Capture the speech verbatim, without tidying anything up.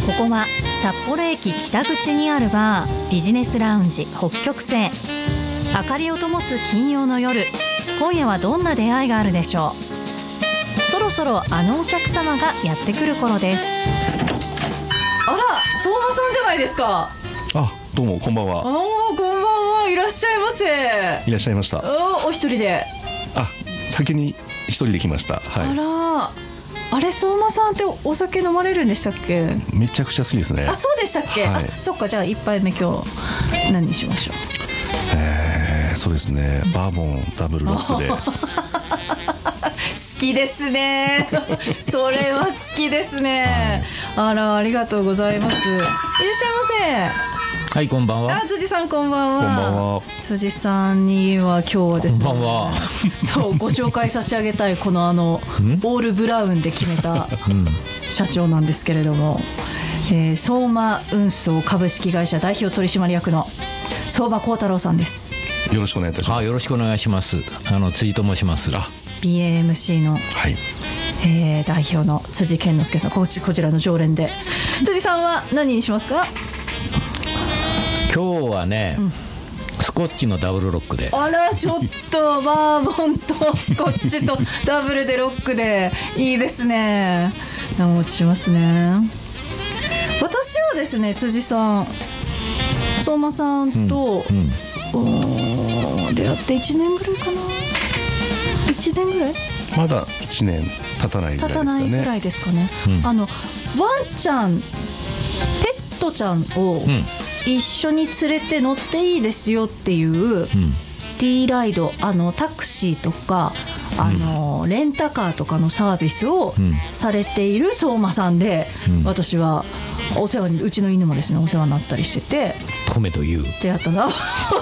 ここは札幌駅北口にあるバー、ビジネスラウンジ北極星。明かりを灯す金曜の夜、今夜はどんな出会いがあるでしょう。そろそろあのお客様がやってくる頃です。 あら、相馬さんじゃないですか。 あ、どうもこんばんは。 あ、こんばんは、いらっしゃいませ。 いらっしゃいました。 お、お一人で。 あ、先に一人で来ました。はい。 あら、あれ、相馬さんってお酒飲まれるんでしたっけ？ めちゃくちゃ好きですね。 あ、そうでしたっけ？ はい、 あ、そっか、じゃあ一杯目今日何にしましょう。 えー、そうですね、バーボンダブルロックで好きですねそれは好きですね、はい、あら、ありがとうございます。いらっしゃいませ。 はい、こんばんは。 あ、辻さん、こんばんは。 こんばんは。 辻さんには今日はですね、 こんばんは。 そうご紹介差し上げたいこのあのオールブラウンで決めた社長なんですけれども、えー、相馬運送株式会社代表取締役の相馬幸太郎さんです。 よろしくお願いいたします。 あ、よろしくお願いします。あの辻と申します。 あ、 ビーエーエムシー の、 はい、 えー、代表の辻健之介さん、こち、こちらの常連で。辻さんは何にしますか？ 今日はね、うん、スコッチのダブルロックで。 あら、ちょっとバーボンとスコッチとダブルでロックでいいですね。お持ちしますね。私はですね、辻さん、相馬さんと、うんうん、出会っていちねんぐらいかな。いちねんぐらい、 まだいちねん経たないぐらいですかね。 経たないぐらいですかね、うん、あのワンちゃん、ペットちゃんを一緒に連れて乗っていいですよっていう、うん、T ライド、あのタクシーとかあの、うん、レンタカーとかのサービスをされている相馬さんで、うん、私はお世話に、うちの犬もですね、お世話になったりしてて、 トメという出会ったな